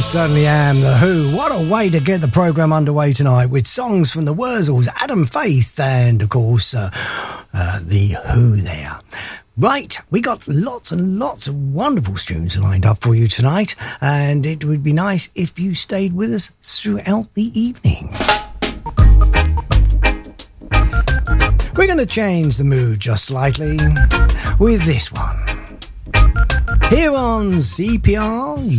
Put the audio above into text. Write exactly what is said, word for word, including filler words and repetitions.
Certainly am. The Who. What a way to get the programme underway tonight with songs from the Wurzels, Adam Faith, and of course uh, uh, the Who there. Right, we got lots and lots of wonderful tunes lined up for you tonight, and it would be nice if you stayed with us throughout the evening. We're going to change the mood just slightly with this one. Here on C P R